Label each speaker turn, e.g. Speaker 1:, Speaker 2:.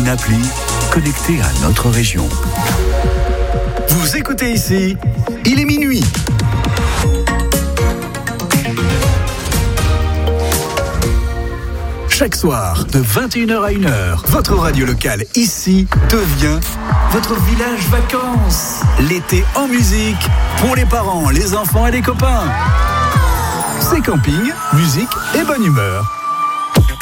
Speaker 1: appli connectée à notre région.
Speaker 2: Vous écoutez ici, il est minuit. Chaque soir, de 21h à 1h, votre radio locale ici devient votre village vacances. L'été en musique, pour les parents, les enfants et les copains. C'est camping, musique et bonne humeur.